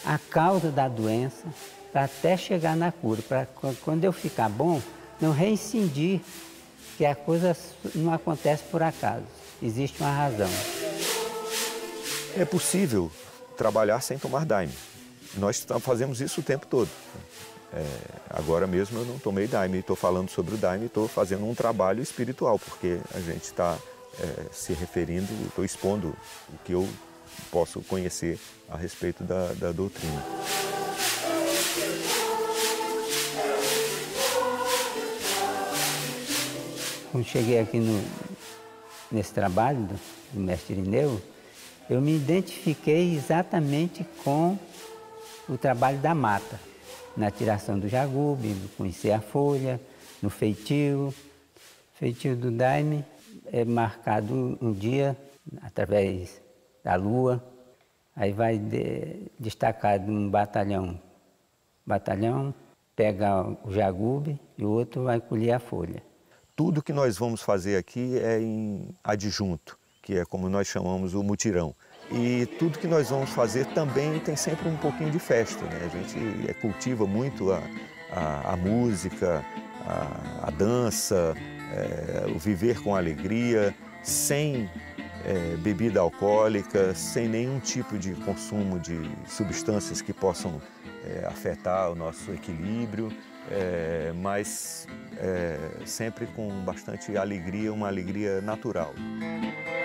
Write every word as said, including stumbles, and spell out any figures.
a causa da doença, para até chegar na cura, para quando eu ficar bom, não reincidir que a coisa não acontece por acaso, existe uma razão. É possível trabalhar sem tomar Daime. Nós fazemos isso o tempo todo. É, agora mesmo eu não tomei Daime, estou falando sobre o Daime, estou fazendo um trabalho espiritual, porque a gente está é, se referindo, estou expondo o que eu posso conhecer a respeito da, da doutrina. Quando cheguei aqui no, nesse trabalho do, do mestre Irineu, eu me identifiquei exatamente com o trabalho da mata, na tiração do jagube, no conhecer a folha, no feitio. O feitio do Daime é marcado um dia através da lua, aí vai de, destacar de um batalhão, batalhão pega o jagube e o outro vai colher a folha. Tudo que nós vamos fazer aqui é em adjunto, que é como nós chamamos o mutirão. E tudo que nós vamos fazer também tem sempre um pouquinho de festa, né? A gente cultiva muito a, a, a música, a, a dança, é, o viver com alegria, sem é, bebida alcoólica, sem nenhum tipo de consumo de substâncias que possam é, afetar o nosso equilíbrio, é, mas é, sempre com bastante alegria, uma alegria natural.